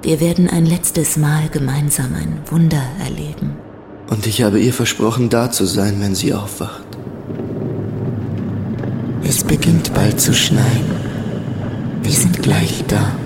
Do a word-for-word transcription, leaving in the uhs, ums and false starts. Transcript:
Wir werden ein letztes Mal gemeinsam ein Wunder erleben. Und ich habe ihr versprochen, da zu sein, wenn sie aufwacht. Es beginnt bald zu schneien. Wir sind gleich da.